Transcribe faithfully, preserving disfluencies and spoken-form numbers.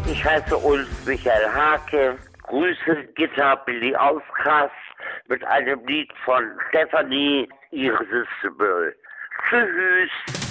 Ich heiße Ulf Michael Hake. Grüße Gitta Billy Auskrass mit einem Lied von Stefanie Irsistible. Tschüss.